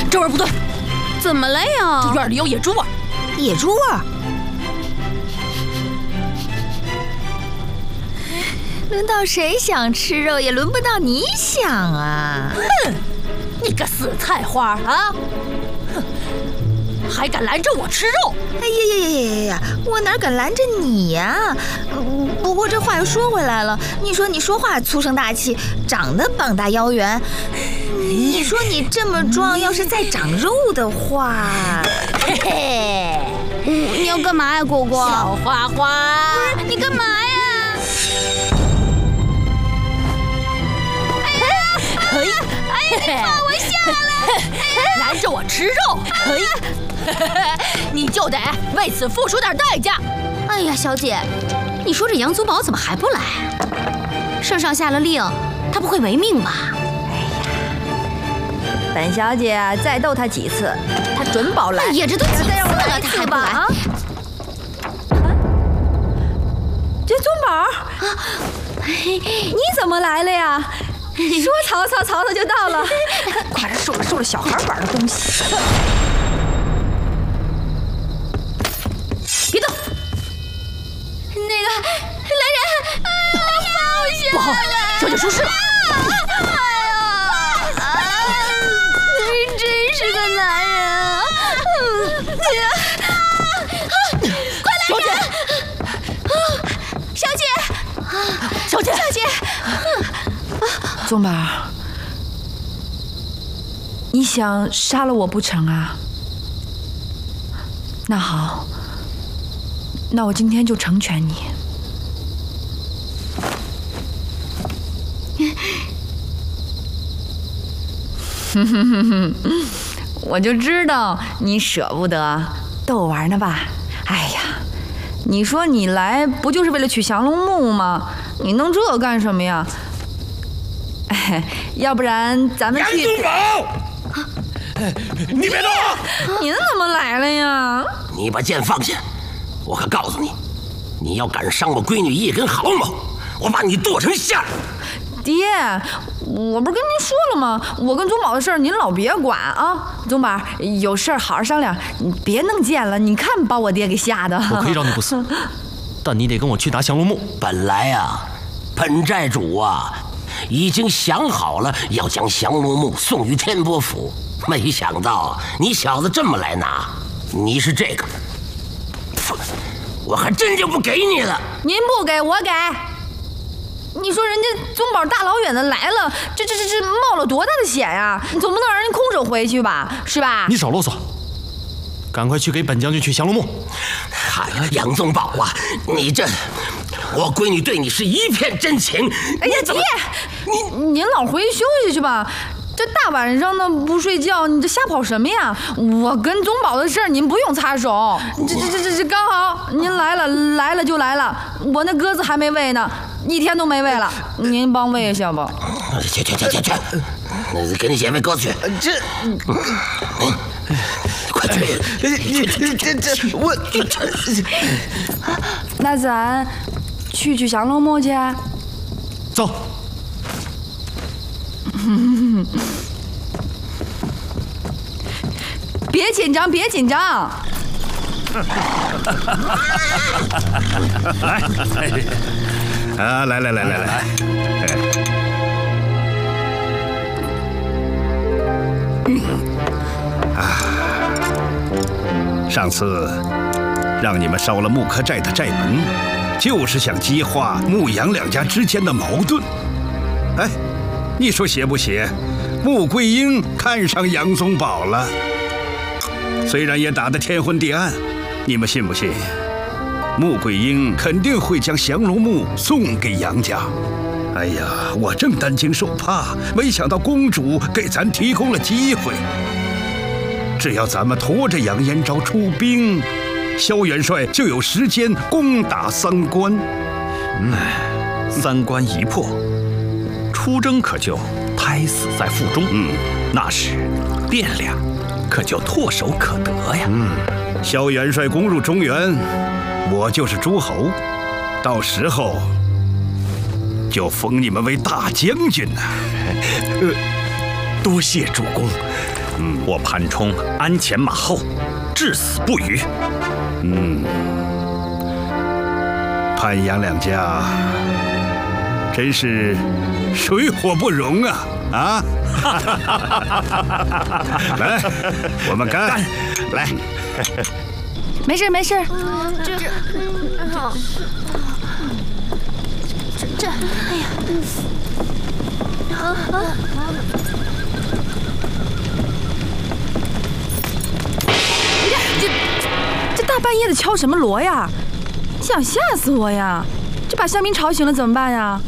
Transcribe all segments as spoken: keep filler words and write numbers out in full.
这味儿不对， 怎么了呀？ 这院里有野猪味儿。 野猪味儿？轮到谁想吃肉，也轮不到你想啊！ 哼，你个死菜花啊！哼，还敢拦着我吃肉？ 哎呀呀呀呀呀！我哪敢拦着你呀？不过这话又说回来了，你说你说话粗声大气，长得膀大腰圆，你说你这么壮，要是再长肉的话， 嘿嘿， 你要干嘛呀，果果？ 小花花， 不是你干嘛呀？哎呀！哎呀！哎呀！你放我下来！ 拦着我吃肉，你就得为此付出点代价。 哎呀，小姐，你说这杨宗保怎么还不来？圣上下了令，他不会违命吧？ 本小姐再斗他几次，他准保来。 哎呀，这都几次了，他还不来？啊， 这宗保啊，你怎么来了呀？说曹操，曹操就到了。quả然受了受了小孩玩的东西。 别动！那个来人，哎呀，放下！ 不好，小姐出事了！ 哎呀，你真是个男人啊！快来人！小姐， 小姐， 小姐。 宗保，你想杀了我不成啊？那好，那我今天就成全你。哼哼哼哼，我就知道你舍不得，逗我玩呢吧？哎呀，你说你来不就是为了取降龙木吗？你弄这干什么呀？要不然咱们去。 杨宗保，你别动！ 您怎么来了呀？ 你把剑放下！我可告诉你，你要敢伤我闺女一根毫毛，我把你剁成馅儿！ 爹，我不是跟您说了吗？我跟宗保的事儿您老别管啊！宗保，有事儿好好商量，你别弄剑了。你看把我爹给吓的。 我可以让你不死，但你得跟我去打降龙木。 本来啊，本寨主啊。已经想好了要将降龙木送于天波府，没想到你小子这么来拿。你是这个，我还真就不给你了。 您不给我给。你说人家宗保大老远的来了，这这这这冒了多大的险呀！你总不能让人空手回去吧，是吧？ 你少啰嗦，赶快去给本将军取降龙木。 哎呀，杨宗保啊，你这，我闺女对你是一片真情。 哎呀，爹，你您老回去休息去吧。这大晚上的不睡觉，你这瞎跑什么呀？我跟宗保的事儿您不用插手。这这这这这刚好您来了，来了就来了。我那鸽子还没喂呢，一天都没喂了，您帮喂一下吧。 去去去去去，给你姐喂鸽子去。 这。 快去！ 这这这这我， 那咱去取降龙木去。 走。 别紧张，别紧张。 来，啊，来来来来来。啊。上次让你们烧了木柯寨的寨门，就是想激化牧羊两家之间的矛盾。哎，你说邪不邪？穆桂英看上杨宗保了，虽然也打得天昏地暗，你们信不信？穆桂英肯定会将降龙木送给杨家。哎呀，我正担惊受怕，没想到公主给咱提供了机会。只要咱们拖着杨延昭出兵，萧元帅就有时间攻打三关。 嗯，三关一破，出征可就胎死在腹中。嗯，那时汴梁可就唾手可得呀。 嗯，萧元帅攻入中原，我就是诸侯，到时候就封你们为大将军呐、啊。 呃，多谢主公。 嗯，我潘冲鞍前马后，至死不渝。 嗯，潘杨两家真是水火不容啊！啊！来，我们干！ 来， 没事没事。 这这好，这这哎呀，啊啊！ 这这大半夜的敲什么锣呀？想吓死我呀！这把香槟吵醒了怎么办呀？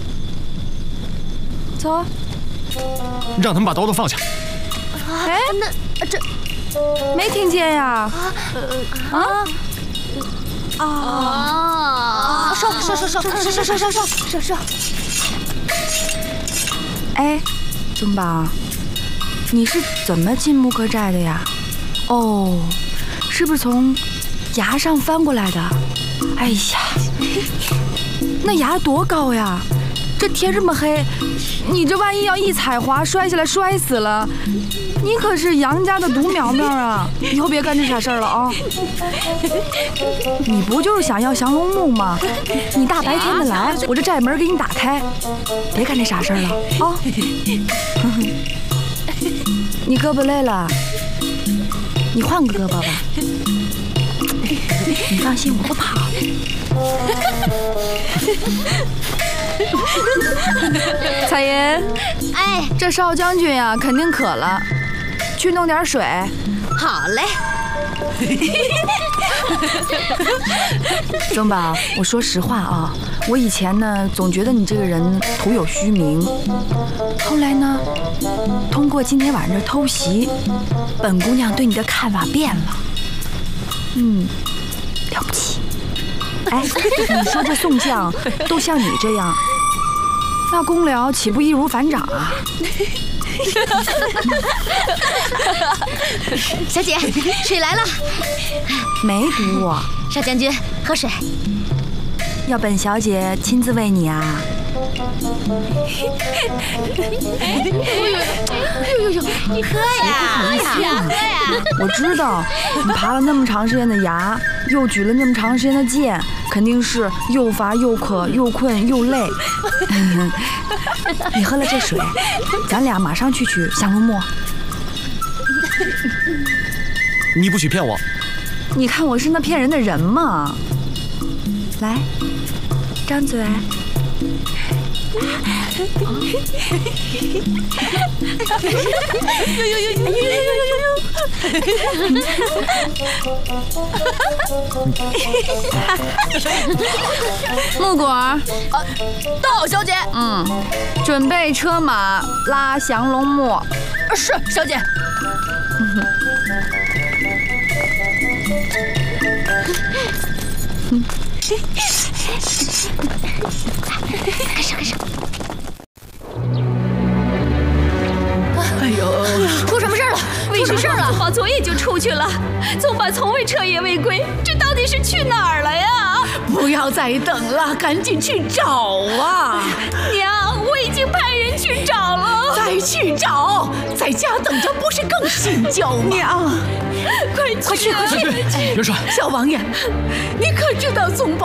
走。 让他们把刀都放下。 哎，那这没听见呀？啊啊啊！烧烧烧烧烧烧烧烧烧烧烧！ 哎，宗宝，你是怎么进木刻寨的呀？哦，是不是从崖上翻过来的？哎呀，那崖多高呀！这天这么黑，你这万一要一踩滑摔下来摔死了，你可是杨家的独苗苗啊！以后别干这傻事儿了啊！你不就是想要降龙木吗？你大白天的来，我这寨门给你打开，别干这傻事儿了啊！你胳膊累了，你换个胳膊吧。你放心，我不跑。彩银， 哎， 这少将军呀、啊，肯定渴了，去弄点水。 好嘞。 宗宝，我说实话啊，我以前呢总觉得你这个人徒有虚名，后来呢，通过今天晚上这偷袭，本姑娘对你的看法变了。嗯，了不起。哎，你说这宋将都像你这样，那公僚岂不易如反掌啊？ 小姐，水来了。 没毒我。 少将军，喝水。 要本小姐亲自喂你啊？ 哎呦呦呦！你喝呀，喝呀，喝呀！ 我知道，你爬了那么长时间的崖，又举了那么长时间的剑，肯定是又乏又渴又困又累。你喝了这水，咱俩马上去取降龙木。 你不许骗我！ 你看我是那骗人的人吗？来，张嘴。木果儿， 啊，到，小姐。 嗯，准备车马拉降龙木。 是，小姐。 嗯。开始，开始。 哎呦， 出什么事了？ 为什么事了？ 宗宝昨夜就出去了？宗宝从未彻夜未归，这到底是去哪儿了呀？ 不要再等了，赶紧去找啊！ 娘，我已经派人去找了。 再去找，在家等着不是更心焦吗？娘， 快去， 快去，快去！ 元帅， 小王爷，你可知道宗宝